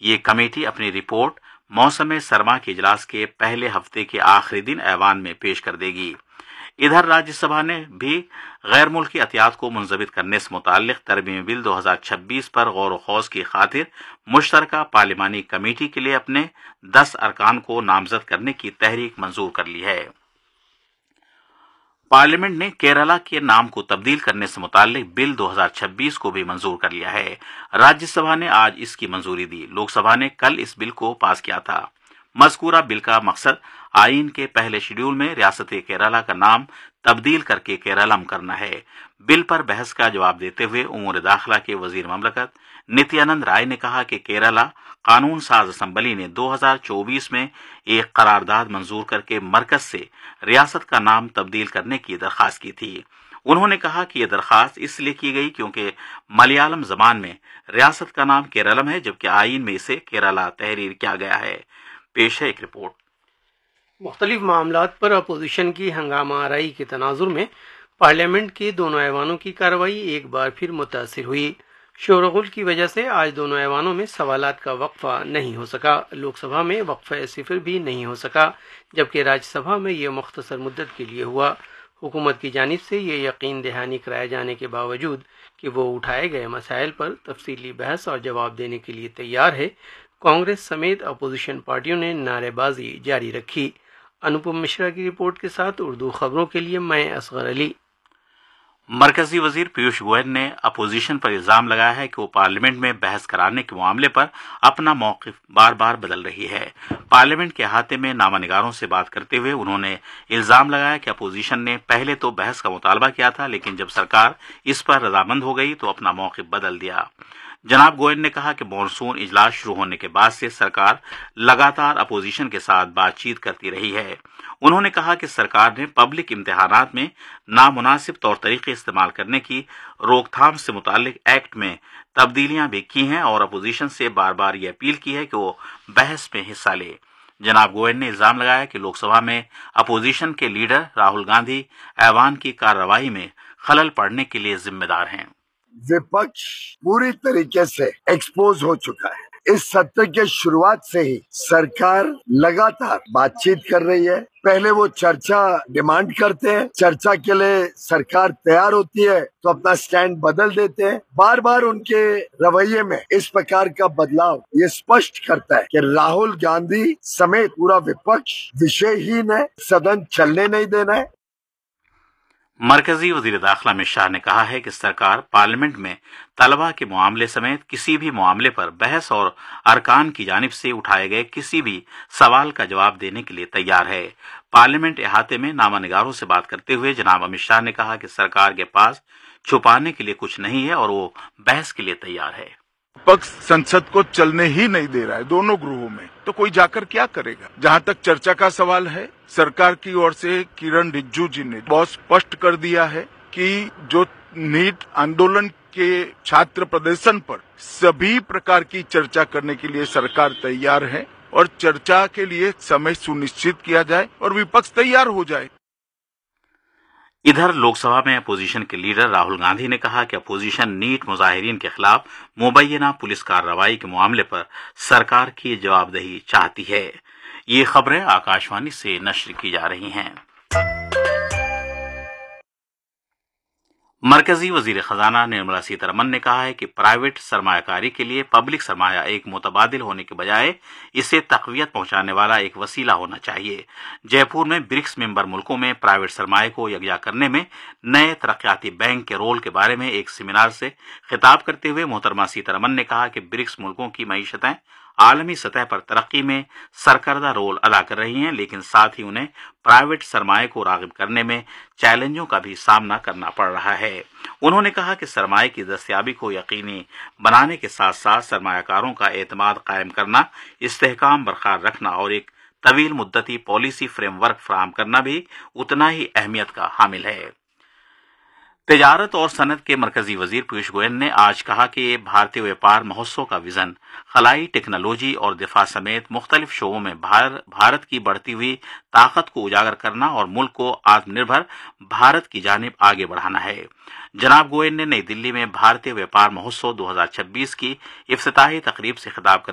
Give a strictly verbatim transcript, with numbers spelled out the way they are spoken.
ये कमेटी अपनी रिपोर्ट मौसम सरमा के इजलास के पहले हफ्ते के आखिरी दिन ऐवान में पेश कर देगी। इधर राज्यसभा ने भी गैर मुल्की अतियात को मुंजबित करने से मुताल्लिक तरमीमी बिल दो हजार छब्बीस पर गौर व खौज की खातिर मुश्तरका पार्लिमानी कमेटी के लिए अपने दस अरकान को नामजद करने की तहरीक मंजूर कर ली है। पार्लियामेंट ने केरला के नाम को तब्दील करने से मुताल्लिक बिल दो हजार छब्बीस को भी मंजूर कर लिया है। राज्यसभा ने आज इसकी मंजूरी दी। लोकसभा ने कल इस बिल को पास किया था। मज़कूरा बिल का मकसद आईन के पहले शेड्यूल में रियासत केरला का नाम तब्दील करके केरलम करना है। बिल पर बहस का जवाब देते हुए उमूर दाखिला के वजीर ममलकत नित्यानंद राय ने कहा कि केरला कानून साज असम्बली ने दो हजार चौबीस में एक करारदाद मंजूर करके मरकज से रियासत का नाम तब्दील करने की दरखास्त की थी। उन्होंने कहा कि यह दरखास्त इसलिए की गई क्योंकि मलयालम जबान में रियासत का नाम केरलम है, जबकि आईन में इसे केरला तहरीर किया गया है। पेश है एक रिपोर्ट। मुख्तलिफ मामलात पर अपोजिशन की हंगामा आराई के तनाजुर में पार्लियामेंट के दोनों ऐवानों की कार्रवाई एक बार फिर मुतासिर हुई। शोरगुल की वजह से आज दोनों ऐवानों में सवालात का वक्फा नहीं हो सका। लोकसभा में वक्फा सिफर भी नहीं हो सका, जबकि राज्यसभा में यह मुख्तसर मुद्दत के लिए हुआ। हुकूमत की जानिब से ये यकीन दहानी कराए जाने के बावजूद कि वो उठाए गए मसाइल पर तफसीली बहस और जवाब देने के लिए तैयार है, कांग्रेस समेत अपोजिशन पार्टियों ने नारेबाजी जारी रखी। अनुपम मिश्रा की रिपोर्ट के साथ उर्दू खबरों के लिए मैं असगर अली। मरकजी वजीर पीयूष गोयल ने अपोजिशन पर इल्जाम लगाया है कि वो पार्लियामेंट में बहस कराने के मामले पर अपना मौक़िफ़ बार बार बदल रही है। पार्लियामेंट के अहाते में नामानिगारों से बात करते हुए उन्होंने इल्जाम लगाया कि अपोजिशन ने पहले तो बहस का मुतालबा किया था, लेकिन जब सरकार इस पर रजामंद हो गई तो अपना मौक़िफ़ बदल दिया। जनाब गोयल ने कहा कि मॉनसून इजलास शुरू होने के बाद से सरकार लगातार अपोजिशन के साथ बातचीत करती रही है। उन्होंने कहा कि सरकार ने पब्लिक इम्तिहानात में नामुनासिब तौर तरीके इस्तेमाल करने की रोकथाम से मुतालिक एक्ट में तब्दीलियां भी की हैं और अपोजिशन से बार बार ये अपील की है कि वो बहस में हिस्सा ले। जनाब गोयल ने इल्जाम लगाया कि लोकसभा में अपोजिशन के लीडर राहुल गांधी ऐवान की कार्रवाई में खलल पड़ने के लिए जिम्मेदार हैं। विपक्ष पूरी तरीके से एक्सपोज हो चुका है। इस सत्र के शुरुआत से ही सरकार लगातार बातचीत कर रही है। पहले वो चर्चा डिमांड करते हैं, चर्चा के लिए सरकार तैयार होती है तो अपना स्टैंड बदल देते हैं। बार बार उनके रवैये में इस प्रकार का बदलाव ये स्पष्ट करता है कि राहुल गांधी समेत पूरा विपक्ष विषयहीन है, सदन चलने नहीं देना है। मरकजी वजीर दाखिला अमित शाह ने कहा है कि सरकार पार्लियामेंट में तलबा के मामले समेत किसी भी मामले पर बहस और अरकान की जानिब से उठाए गए किसी भी सवाल का जवाब देने के लिए तैयार है। पार्लियामेंट अहाते में नामानिगारों से बात करते हुए जनाब अमित शाह ने कहा कि सरकार के पास छुपाने के लिए कुछ नहीं है और वो बहस के लिए तैयार है। विपक्ष संसद को चलने ही नहीं दे रहा है दोनों गृहों में, तो कोई जाकर क्या करेगा। जहां तक चर्चा का सवाल है, सरकार की ओर से किरण रिजिजू जी ने बहुत स्पष्ट कर दिया है कि जो नीट आंदोलन के छात्र प्रदर्शन पर सभी प्रकार की चर्चा करने के लिए सरकार तैयार है और चर्चा के लिए समय सुनिश्चित किया जाए और विपक्ष तैयार हो जाए। इधर लोकसभा में अपोजिशन के लीडर राहुल गांधी ने कहा कि अपोजिशन नीट मुजाहिरीन के खिलाफ मुबैना पुलिस कार्रवाई के मामले पर सरकार की जवाबदेही चाहती है। ये खबरें आकाशवाणी से नश्र की जा रही हैं। मरकजी वजीर खजाना निर्मला सीतारमन ने कहा है कि प्राइवेट सरमायाकारी के लिए पब्लिक सरमाया एक मुतबादिल होने के बजाय इसे तकवियत पहुंचाने वाला एक वसीला होना चाहिए। जयपुर में ब्रिक्स मेंबर मुल्कों में प्राइवेट सरमाए को यकजा करने में नए तरक्याती बैंक के रोल के बारे में एक सेमिनार से खिताब करते हुए मोहतरमा सीतारमन ने कहा कि ब्रिक्स मुल्कों की मईशतें आलमी सतह पर तरक्की में सरकर्दा रोल अदा कर रही हैं, लेकिन साथ ही उन्हें प्राइवेट सरमाए को रागिब करने में चैलेंजों का भी सामना करना पड़ रहा है। उन्होंने कहा कि सरमाए की दस्तयाबी को यकीनी बनाने के साथ साथ सरमायाकारों का एतमाद कायम करना, इस्तेहकाम बरकरार रखना और एक तवील मुद्दती पॉलिसी फ्रेमवर्क फराहम करना भी उतना ही अहमियत का हामिल है। तिजारत और सनत के मरकजी वजीर पीयूष गोयल ने आज कहा कि भारतीय व्यापार महोत्सव का विजन खलाई टेक्नोलॉजी और दिफा समेत मुख्तलिफ शोबों में भार, भारत की बढ़ती हुई ताकत को उजागर करना और मुल्क को आत्मनिर्भर भारत की जानिब आगे बढ़ाना है। जनाब गोयल ने नई दिल्ली में भारतीय व्यापार महोत्सव दो हजार छब्बीस की इफ्तिताही तकरीब से खिताब